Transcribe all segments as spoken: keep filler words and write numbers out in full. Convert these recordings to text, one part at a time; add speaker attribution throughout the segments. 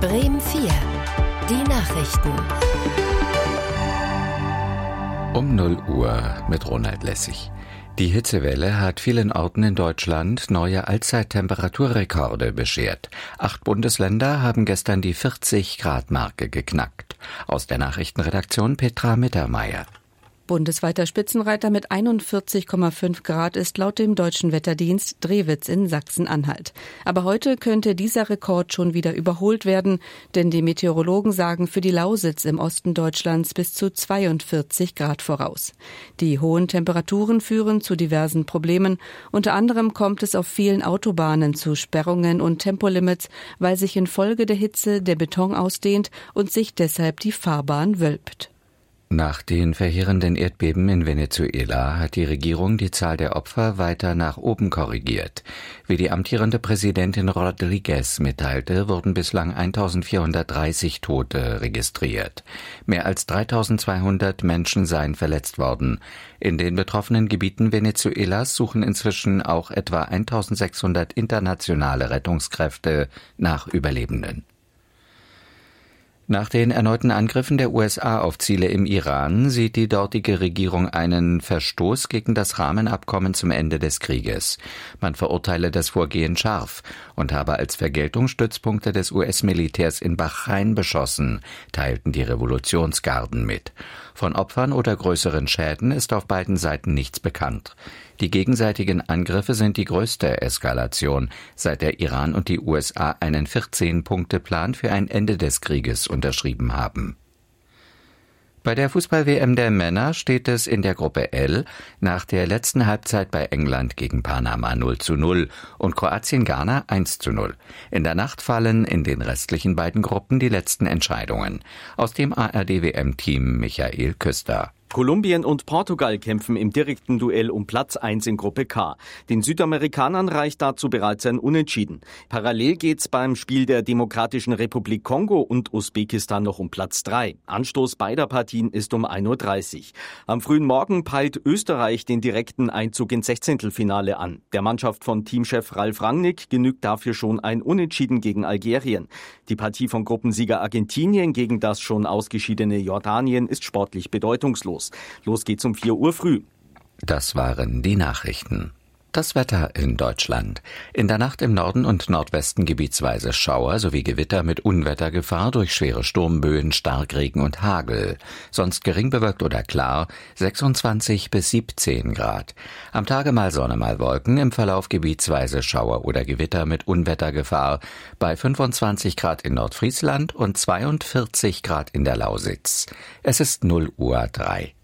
Speaker 1: Bremen vier. Die Nachrichten.
Speaker 2: Um null Uhr mit Ronald Lessig. Die Hitzewelle hat vielen Orten in Deutschland neue Allzeittemperaturrekorde beschert. Acht Bundesländer haben gestern die vierzig-Grad-Marke geknackt. Aus der Nachrichtenredaktion Petra Mittermeier.
Speaker 3: Bundesweiter Spitzenreiter mit einundvierzig Komma fünf Grad ist laut dem Deutschen Wetterdienst Drewitz in Sachsen-Anhalt. Aber heute könnte dieser Rekord schon wieder überholt werden, denn die Meteorologen sagen für die Lausitz im Osten Deutschlands bis zu zweiundvierzig Grad voraus. Die hohen Temperaturen führen zu diversen Problemen. Unter anderem kommt es auf vielen Autobahnen zu Sperrungen und Tempolimits, weil sich infolge der Hitze der Beton ausdehnt und sich deshalb die Fahrbahn wölbt.
Speaker 2: Nach den verheerenden Erdbeben in Venezuela hat die Regierung die Zahl der Opfer weiter nach oben korrigiert. Wie die amtierende Präsidentin Rodriguez mitteilte, wurden bislang eintausendvierhundertdreißig Tote registriert. Mehr als dreitausendzweihundert Menschen seien verletzt worden. In den betroffenen Gebieten Venezuelas suchen inzwischen auch etwa eintausendsechshundert internationale Rettungskräfte nach Überlebenden. Nach den erneuten Angriffen der U S A auf Ziele im Iran sieht die dortige Regierung einen Verstoß gegen das Rahmenabkommen zum Ende des Krieges. Man verurteile das Vorgehen scharf und habe als Vergeltung Stützpunkte des U S-Militärs in Bahrain beschossen, teilten die Revolutionsgarden mit. Von Opfern oder größeren Schäden ist auf beiden Seiten nichts bekannt. Die gegenseitigen Angriffe sind die größte Eskalation, seit der Iran und die U S A einen vierzehn-Punkte-Plan für ein Ende des Krieges unterschrieben haben. Bei der Fußball-W M der Männer steht es in der Gruppe L nach der letzten Halbzeit bei England gegen Panama null zu null und Kroatien-Ghana eins zu null. In der Nacht fallen in den restlichen beiden Gruppen die letzten Entscheidungen. Aus dem A R D-W M-Team Michael Küster.
Speaker 4: Kolumbien und Portugal kämpfen im direkten Duell um Platz eins in Gruppe K. Den Südamerikanern reicht dazu bereits ein Unentschieden. Parallel geht's beim Spiel der Demokratischen Republik Kongo und Usbekistan noch um Platz drei. Anstoß beider Partien ist um ein Uhr dreißig. Am frühen Morgen peilt Österreich den direkten Einzug ins Sechzehntelfinale an. Der Mannschaft von Teamchef Ralf Rangnick genügt dafür schon ein Unentschieden gegen Algerien. Die Partie von Gruppensieger Argentinien gegen das schon ausgeschiedene Jordanien ist sportlich bedeutungslos. Los geht's um vier Uhr früh.
Speaker 2: Das waren die Nachrichten. Das Wetter in Deutschland. In der Nacht im Norden und Nordwesten gebietsweise Schauer sowie Gewitter mit Unwettergefahr durch schwere Sturmböen, Starkregen und Hagel. Sonst gering bewölkt oder klar, sechsundzwanzig bis siebzehn Grad. Am Tage mal Sonne, mal Wolken, im Verlauf gebietsweise Schauer oder Gewitter mit Unwettergefahr bei fünfundzwanzig Grad in Nordfriesland und zweiundvierzig Grad in der Lausitz. Es ist null Uhr drei.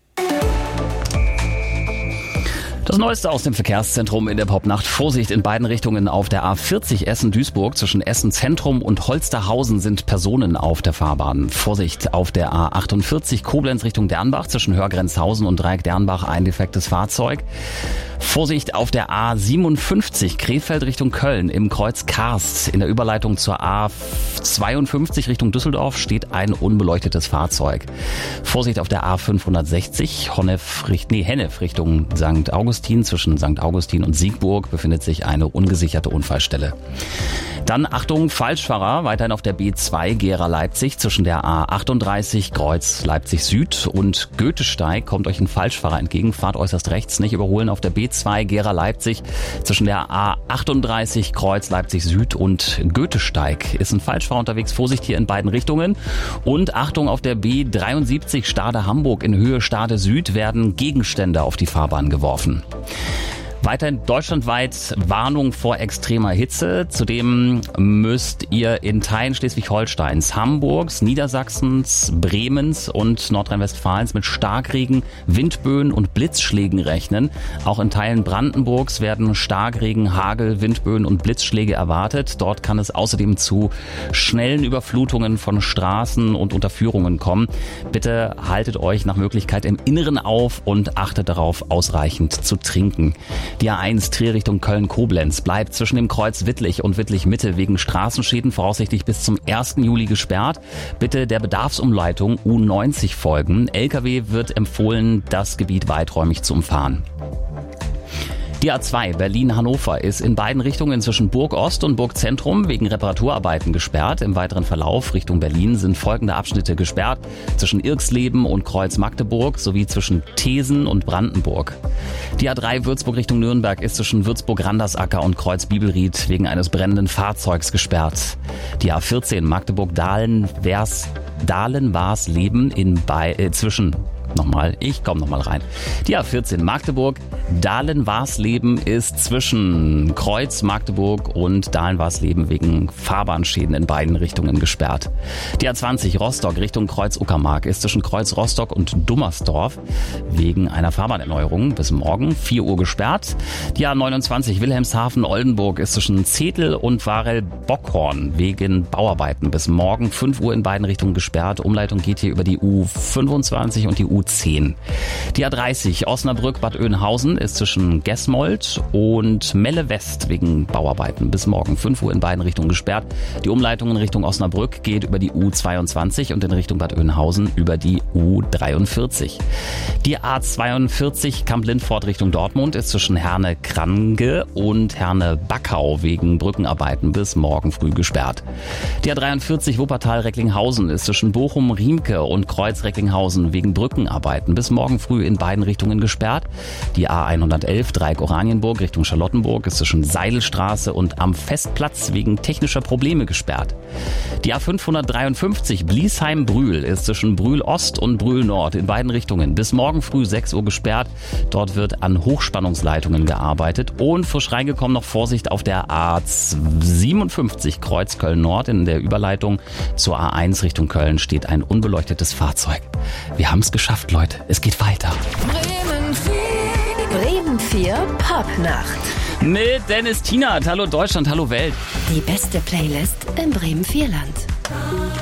Speaker 5: Das Neueste aus dem Verkehrszentrum in der Popnacht. Vorsicht in beiden Richtungen auf der A vierzig Essen-Duisburg. Zwischen Essen-Zentrum und Holsterhausen sind Personen auf der Fahrbahn. Vorsicht auf der A achtundvierzig Koblenz Richtung Dernbach. Zwischen Hörgrenzhausen und Dreieck Dernbach ein defektes Fahrzeug. Vorsicht auf der A siebenundfünfzig Krefeld Richtung Köln im Kreuz Karst. In der Überleitung zur A zweiundfünfzig Richtung Düsseldorf steht ein unbeleuchtetes Fahrzeug. Vorsicht auf der A fünfhundertsechzig Honnef, nee, Hennef Richtung Sankt Augustin. Zwischen Sankt Augustin und Siegburg befindet sich eine ungesicherte Unfallstelle. Dann Achtung, Falschfahrer, weiterhin auf der B zwei Gera-Leipzig. Zwischen der A achtunddreißig Kreuz Leipzig Süd und Goethesteig kommt euch ein Falschfahrer entgegen. Fahrt äußerst rechts, nicht überholen auf der B zwei Gera-Leipzig. Zwischen der A achtunddreißig Kreuz Leipzig Süd und Goethesteig ist ein Falschfahrer unterwegs. Vorsicht hier in beiden Richtungen. Und Achtung, auf der B dreiundsiebzig Stade Hamburg in Höhe Stade Süd werden Gegenstände auf die Fahrbahn geworfen. Weiterhin deutschlandweit Warnung vor extremer Hitze. Zudem müsst ihr in Teilen Schleswig-Holsteins, Hamburgs, Niedersachsens, Bremens und Nordrhein-Westfalens mit Starkregen, Windböen und Blitzschlägen rechnen. Auch in Teilen Brandenburgs werden Starkregen, Hagel, Windböen und Blitzschläge erwartet. Dort kann es außerdem zu schnellen Überflutungen von Straßen und Unterführungen kommen. Bitte haltet euch nach Möglichkeit im Inneren auf und achtet darauf, ausreichend zu trinken. Die A eins Trier Richtung Köln-Koblenz bleibt zwischen dem Kreuz Wittlich und Wittlich-Mitte wegen Straßenschäden voraussichtlich bis zum ersten Juli gesperrt. Bitte der Bedarfsumleitung U neunzig folgen. L K W wird empfohlen, das Gebiet weiträumig zu umfahren. Die A zwei Berlin-Hannover ist in beiden Richtungen zwischen Burg Ost und Burg Zentrum wegen Reparaturarbeiten gesperrt. Im weiteren Verlauf Richtung Berlin sind folgende Abschnitte gesperrt: zwischen Irxleben und Kreuz Magdeburg sowie zwischen Thesen und Brandenburg. Die A drei Würzburg Richtung Nürnberg ist zwischen Würzburg-Randersacker und Kreuz Bibelried wegen eines brennenden Fahrzeugs gesperrt. Die A vierzehn Magdeburg-Dahlen-Wers Dahlen-Warsleben in bei äh, zwischen Nochmal, ich komme nochmal rein. Die A vierzehn Magdeburg, Dahlen-Warsleben ist zwischen Kreuz Magdeburg und Dahlen-Warsleben wegen Fahrbahnschäden in beiden Richtungen gesperrt. Die A zwanzig Rostock Richtung Kreuz Uckermark ist zwischen Kreuz Rostock und Dummersdorf wegen einer Fahrbahnerneuerung bis morgen vier Uhr gesperrt. Die A neunundzwanzig Wilhelmshaven-Oldenburg ist zwischen Zetel und Warel-Bockhorn wegen Bauarbeiten bis morgen fünf Uhr in beiden Richtungen gesperrt. Umleitung geht hier über die U fünfundzwanzig und die U zehn. Die A dreißig Osnabrück-Bad Oeynhausen ist zwischen Gesmold und Melle West wegen Bauarbeiten bis morgen fünf Uhr in beiden Richtungen gesperrt. Die Umleitung in Richtung Osnabrück geht über die U zweiundzwanzig und in Richtung Bad Oeynhausen über die U dreiundvierzig. Die A zweiundvierzig Kamp-Lindfort Richtung Dortmund ist zwischen Herne-Krange und Herne-Backau wegen Brückenarbeiten bis morgen früh gesperrt. Die A dreiundvierzig Wuppertal-Recklinghausen ist zwischen Bochum-Riemke und Kreuz-Recklinghausen wegen Brückenarbeiten bis morgen früh in beiden Richtungen gesperrt. Die A hundertelf Dreieck Oranienburg Richtung Charlottenburg ist zwischen Seidelstraße und am Festplatz wegen technischer Probleme gesperrt. Die A fünfhundertdreiundfünfzig Bliesheim-Brühl ist zwischen Brühl Ost und Brühl Nord in beiden Richtungen bis morgen früh sechs Uhr gesperrt. Dort wird an Hochspannungsleitungen gearbeitet und frisch reingekommen noch Vorsicht auf der A siebenundfünfzig Kreuz Köln Nord. In der Überleitung zur A eins Richtung Köln steht ein unbeleuctetes Fahrzeug. Wir haben es geschafft, Leute. Es geht weiter.
Speaker 1: Bremen vier. Bremen vier Popnacht.
Speaker 5: Mit Dennis Tienert. Hallo Deutschland, hallo Welt.
Speaker 1: Die beste Playlist im Bremen vier Land.